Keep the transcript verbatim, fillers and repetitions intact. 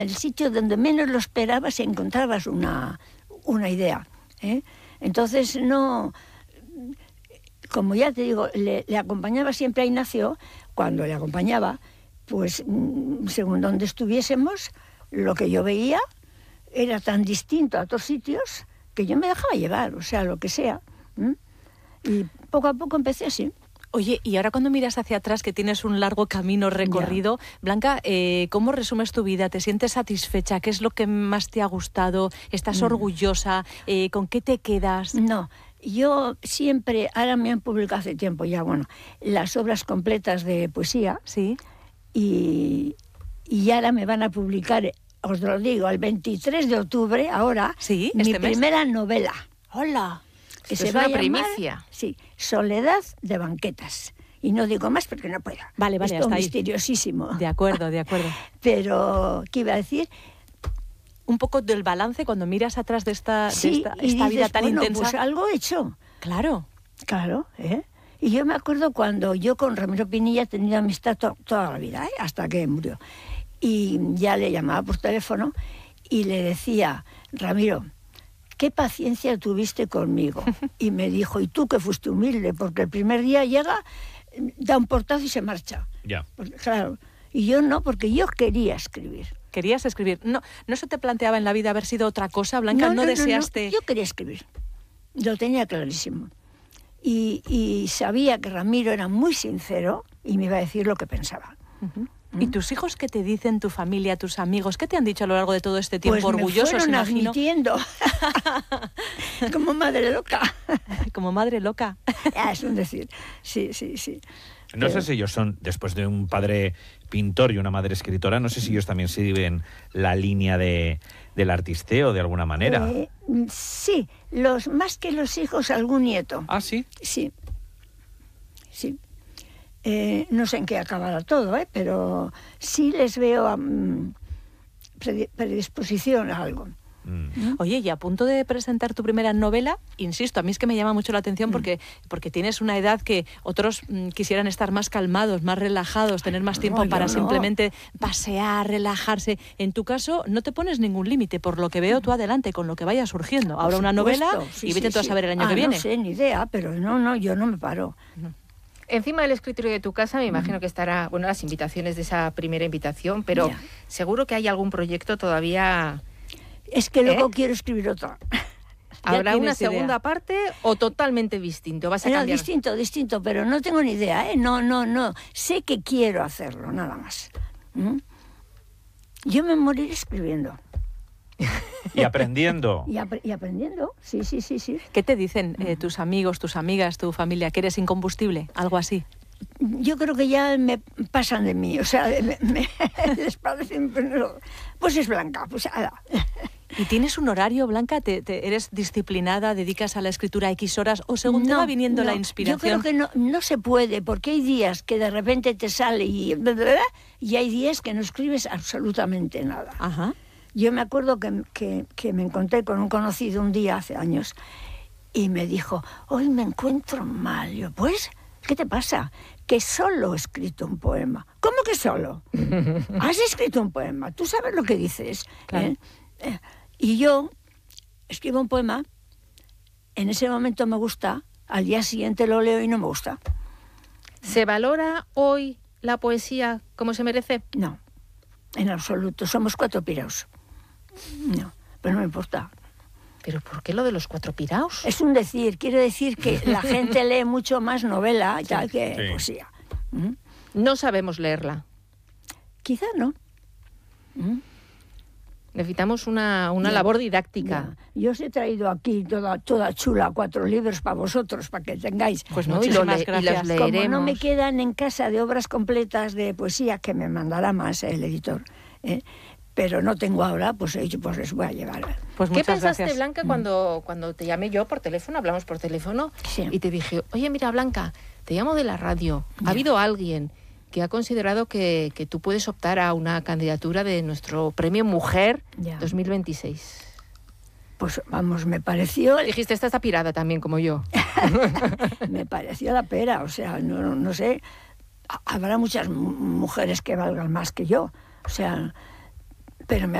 el sitio donde menos lo esperabas encontrabas una, una idea, ¿eh? Entonces, no... Como ya te digo, le, le acompañaba siempre a Ignacio. Cuando le acompañaba, pues según donde estuviésemos, lo que yo veía era tan distinto a otros sitios que yo me dejaba llevar, o sea, lo que sea. ¿Mm? Y poco a poco empecé así. Oye, y ahora cuando miras hacia atrás, que tienes un largo camino recorrido, ya. Blanca, eh, ¿cómo resumes tu vida? ¿Te sientes satisfecha? ¿Qué es lo que más te ha gustado? ¿Estás mm. orgullosa? Eh, ¿Con qué te quedas? No. Yo siempre, ahora me han publicado hace tiempo ya, bueno, las obras completas de poesía. Sí. Y, y ahora me van a publicar, os lo digo, el veintitrés de octubre, ahora, ¿Sí? mi ¿Este mes? primera novela. ¡Hola! Que Esto se es va una a llamar, primicia. Sí, Soledad de banquetas. Y no digo más porque no puedo. Vale, vale, Esto hasta es ahí. misteriosísimo. De acuerdo, de acuerdo. Pero, ¿qué iba a decir? Un poco del balance cuando miras atrás de esta, Sí, de esta, y esta dices, vida tan bueno, intensa. Pues algo he hecho. Claro. Claro, ¿eh? Y yo me acuerdo cuando yo con Ramiro Pinilla tenía amistad to- toda la vida, ¿eh? Hasta que murió. Y ya le llamaba por teléfono y le decía, Ramiro, ¿qué paciencia tuviste conmigo? Y me dijo, ¿y tú que fuiste humilde? Porque el primer día llega, da un portazo y se marcha. Ya. Porque, claro, y yo no, porque yo quería escribir. Querías escribir. No, ¿no se te planteaba en la vida haber sido otra cosa, Blanca? ¿No, no, no deseaste...? No. Yo quería escribir. Lo tenía clarísimo. Y, y sabía que Ramiro era muy sincero y me iba a decir lo que pensaba. Uh-huh. ¿Mm? ¿Y tus hijos qué te dicen, tu familia, tus amigos? ¿Qué te han dicho a lo largo de todo este tiempo? Pues Orgullosos, me fueron imagino. admitiendo. Como madre loca. Como madre loca. Ah, es un decir. Sí, sí, sí. No Pero... sé si ellos son, después de un padre pintor y una madre escritora, no sé si ellos también siguen la línea de, del artisteo de alguna manera. Eh, sí, los, más que los hijos, algún nieto. ¿Ah, sí? Sí, sí. Eh, no sé en qué acabará todo, ¿eh? Pero sí les veo um, predisposición a algo. Mm. Oye, y a punto de presentar tu primera novela, insisto, a mí es que me llama mucho la atención porque, porque tienes una edad que otros mm, quisieran estar más calmados, más relajados, tener más tiempo no, para no. simplemente pasear, relajarse. En tu caso, no te pones ningún límite, por lo que veo tú adelante, con lo que vaya surgiendo. Ahora una novela sí, y vete sí, tú a sí. saber el año ah, que viene. No sé, ni idea, pero no, no, yo no me paro. No. Encima del escritorio de tu casa me imagino que estará, bueno, las invitaciones de esa primera invitación, pero Ya. seguro que hay algún proyecto todavía... Es que luego ¿Eh? quiero escribir otra. ¿Habrá una tienes idea. segunda parte o totalmente distinto? ¿Vas a No, cambiar? distinto, distinto, pero no tengo ni idea, ¿eh? No, no, no. Sé que quiero hacerlo, nada más. ¿Mm? Yo me moriré escribiendo. Y aprendiendo. Y, ap- y aprendiendo, sí, sí, sí, sí. ¿Qué te dicen eh, tus amigos, tus amigas, tu familia? ¿Que eres incombustible? Algo así. Yo creo que ya me pasan de mí, o sea, me, me- les parece... Pues es Blanca, pues ala. ¿Y tienes un horario, Blanca? ¿Te, te- ¿Eres disciplinada? ¿Dedicas a la escritura X horas? ¿O según te va viniendo la no, inspiración? Yo creo que no, no se puede, porque hay días que de repente te sale y... y hay días que no escribes absolutamente nada. Ajá. Yo me acuerdo que, que, que me encontré con un conocido un día hace años y me dijo, hoy me encuentro mal. Yo, pues, ¿qué te pasa? Que solo he escrito un poema. ¿Cómo que solo? ¿Has escrito un poema? ¿Tú sabes lo que dices? Claro. ¿Eh? Eh, Y yo escribo un poema, en ese momento me gusta, al día siguiente lo leo y no me gusta. ¿Se valora hoy la poesía como se merece? No, en absoluto. Somos cuatro piraos. No, pero no me importa. ¿Pero por qué lo de los cuatro piraos? Es un decir, quiero decir que la gente lee mucho más novela ya que Sí. poesía. ¿Mm? No sabemos leerla. Quizá no. ¿Mm? Necesitamos una, una Ya, labor didáctica. Ya. Yo os he traído aquí toda, toda chula cuatro libros para vosotros, para que tengáis. Pues ¿no? Y, lo muchísimas le- y gracias. los Como no leeremos. me quedan en casa de obras completas de poesía, que me mandará más el editor, ¿eh? Pero no tengo ahora, pues he dicho, pues les voy a llevar. Pues ¿Qué muchas pensaste, gracias. Blanca, cuando, cuando te llamé yo por teléfono, hablamos por teléfono, Sí. y te dije, oye, mira, Blanca, te llamo de la radio. Ya. ¿Ha habido alguien que ha considerado que, que tú puedes optar a una candidatura de nuestro Premio Mujer Ya. dos mil veintiséis? Pues vamos, me pareció, Dijiste, esta está pirada también, como yo. me pareció la pera, o sea, no, no, no sé, ha- habrá muchas mu- mujeres que valgan más que yo, o sea, pero me